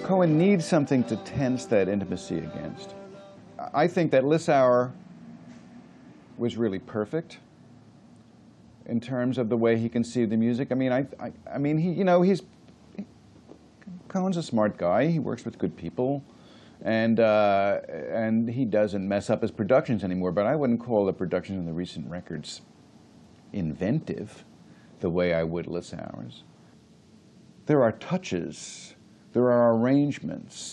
Cohen needs something to tense that intimacy against. I think that Lissauer was really perfect in terms of the way he conceived the music. I mean, Cohen's a smart guy. He works with good people, and he doesn't mess up his productions anymore. But I wouldn't call the productions on the recent records inventive the way I would Lissauer's. There are touches, there are arrangements,